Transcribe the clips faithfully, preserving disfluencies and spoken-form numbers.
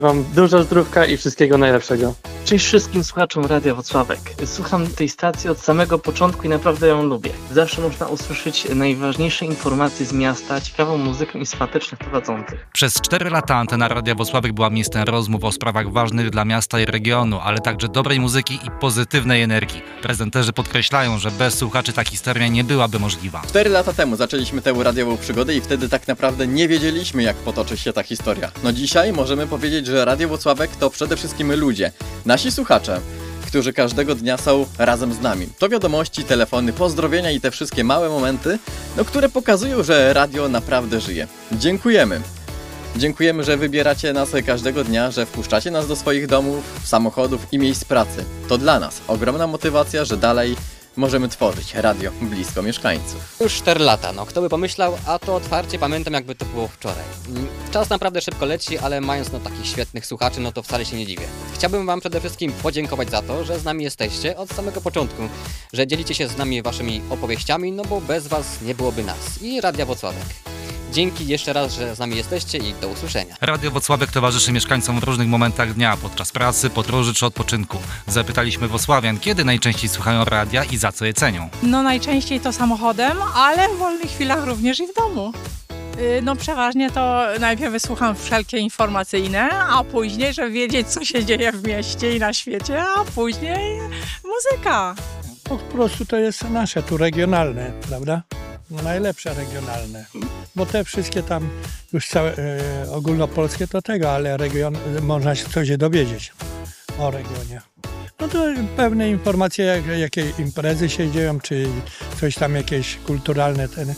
Wam dużo zdrówka i wszystkiego najlepszego. Cześć wszystkim słuchaczom Radia Włocławek. Słucham tej stacji od samego początku i naprawdę ją lubię. Zawsze można usłyszeć najważniejsze informacje z miasta, ciekawą muzykę i sympatycznych prowadzących. Przez cztery lata antena Radia Włocławek była miejscem rozmów o sprawach ważnych dla miasta i regionu, ale także dobrej muzyki i pozytywnej energii. Prezenterzy podkreślają, że bez słuchaczy ta historia nie byłaby możliwa. Cztery lata temu zaczęliśmy tę radiową przygodę i wtedy tak naprawdę nie wiedzieliśmy, jak potoczy się ta historia. No dzisiaj możemy powiedzieć, że Radio Włocławek to przede wszystkim ludzie. Nasi słuchacze, którzy każdego dnia są razem z nami. To wiadomości, telefony, pozdrowienia i te wszystkie małe momenty, no, które pokazują, że radio naprawdę żyje. Dziękujemy. Dziękujemy, że wybieracie nas każdego dnia, że wpuszczacie nas do swoich domów, samochodów i miejsc pracy. To dla nas ogromna motywacja, że dalej możemy tworzyć radio blisko mieszkańców. Już cztery lata, no kto by pomyślał, a to otwarcie pamiętam, jakby to było wczoraj. Czas naprawdę szybko leci, ale mając no takich świetnych słuchaczy, no to wcale się nie dziwię. Chciałbym wam przede wszystkim podziękować za to, że z nami jesteście od samego początku, że dzielicie się z nami waszymi opowieściami, no bo bez was nie byłoby nas i Radia Włocławek. Dzięki jeszcze raz, że z nami jesteście i do usłyszenia. Radio Włocławek towarzyszy mieszkańcom w różnych momentach dnia, podczas pracy, podróży czy odpoczynku. Zapytaliśmy włocławian, kiedy najczęściej słuchają radia i za co je cenią. No najczęściej to samochodem, ale w wolnych chwilach również i w domu. Yy, No przeważnie to najpierw słucham wszelkie informacyjne, a później, żeby wiedzieć, co się dzieje w mieście i na świecie, a później muzyka. Po prostu to jest nasze, tu regionalne, prawda? No najlepsze regionalne, bo te wszystkie tam już całe e, ogólnopolskie to tego, ale region, można się coś dowiedzieć o regionie. No to pewne informacje, jak, jakie imprezy się dzieją, czy coś tam jakieś kulturalne ten,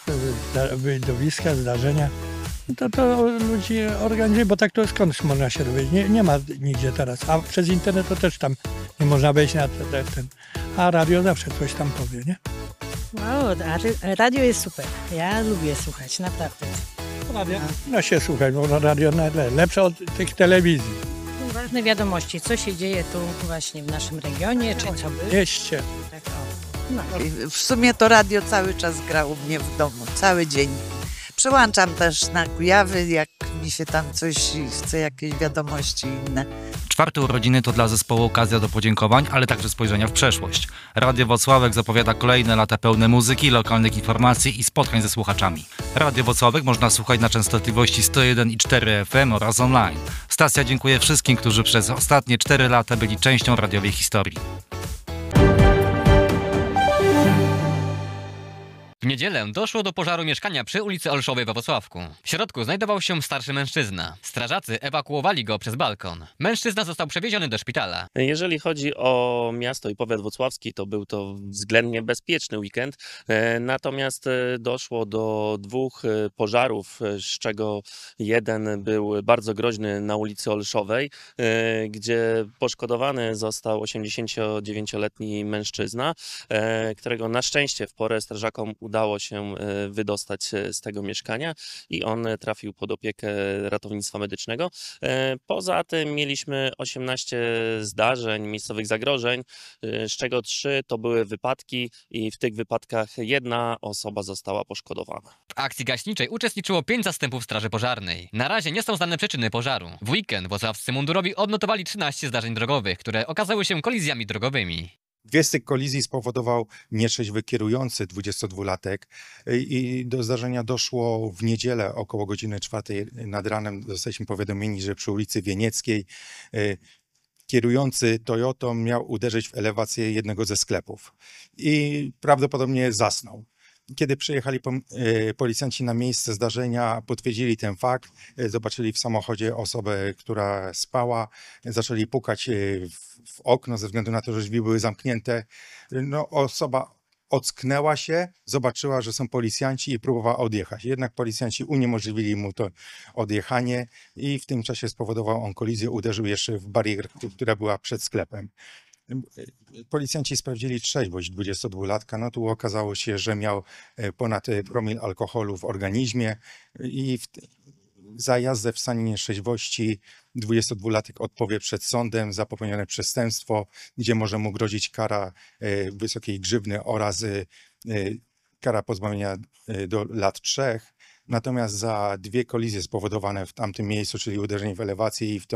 widowiska, zdarzenia. To, to ludzi organizuje, bo tak to skąd można się dowiedzieć? Nie, nie ma nigdzie teraz, a przez internet to też tam nie można wejść na ten, ten, a radio zawsze coś tam powie, nie? No, radio jest super. Ja lubię słuchać, naprawdę. Radio? No się słuchać, bo radio lepsze od tych telewizji. Ważne wiadomości, co się dzieje tu właśnie w naszym regionie, czy co by. Mieście. Tak, o. No. W sumie to radio cały czas gra u mnie w domu, cały dzień. Przełączam też na Kujawy, jak mi się tam coś chce, jakieś wiadomości inne. Czwarte urodziny to dla zespołu okazja do podziękowań, ale także spojrzenia w przeszłość. Radio Włocławek zapowiada kolejne lata pełne muzyki, lokalnych informacji i spotkań ze słuchaczami. Radio Włocławek można słuchać na częstotliwości sto jeden i cztery F M oraz online. Stacja dziękuję wszystkim, którzy przez ostatnie cztery lata byli częścią radiowej historii. W niedzielę doszło do pożaru mieszkania przy ulicy Olszowej we Włocławku. W środku znajdował się starszy mężczyzna. Strażacy ewakuowali go przez balkon. Mężczyzna został przewieziony do szpitala. Jeżeli chodzi o miasto i powiat włocławski, to był to względnie bezpieczny weekend. Natomiast doszło do dwóch pożarów, z czego jeden był bardzo groźny na ulicy Olszowej, gdzie poszkodowany został osiemdziesięciodziewięcioletni mężczyzna, którego na szczęście w porę strażakom udało się wydostać z tego mieszkania i on trafił pod opiekę ratownictwa medycznego. Poza tym mieliśmy osiemnaście zdarzeń, miejscowych zagrożeń, z czego trzy to były wypadki i w tych wypadkach jedna osoba została poszkodowana. W akcji gaśniczej uczestniczyło pięć zastępów straży pożarnej. Na razie nie są znane przyczyny pożaru. W weekend włocławscy mundurowi odnotowali trzynaście zdarzeń drogowych, które okazały się kolizjami drogowymi. Dwie z tych kolizji spowodował nietrzeźwy kierujący dwudziestodwulatek i do zdarzenia doszło w niedzielę około godziny czwartej nad ranem. Zostaliśmy powiadomieni, że przy ulicy Wienieckiej kierujący Toyotą miał uderzyć w elewację jednego ze sklepów i prawdopodobnie zasnął. Kiedy przyjechali policjanci na miejsce zdarzenia, potwierdzili ten fakt, zobaczyli w samochodzie osobę, która spała, zaczęli pukać w okno ze względu na to, że drzwi były zamknięte. No, osoba ocknęła się, zobaczyła, że są policjanci i próbowała odjechać. Jednak policjanci uniemożliwili mu to odjechanie i w tym czasie spowodował on kolizję, uderzył jeszcze w barierę, która była przed sklepem. Policjanci sprawdzili trzeźwość dwudziestodwulatka, no tu okazało się, że miał ponad promil alkoholu w organizmie i w, za jazdę w stanie nietrzeźwości dwudziestodwulatek odpowie przed sądem za popełnione przestępstwo, gdzie może mu grozić kara wysokiej grzywny oraz kara pozbawienia do lat trzech. Natomiast za dwie kolizje spowodowane w tamtym miejscu, czyli uderzenie w elewację i w tą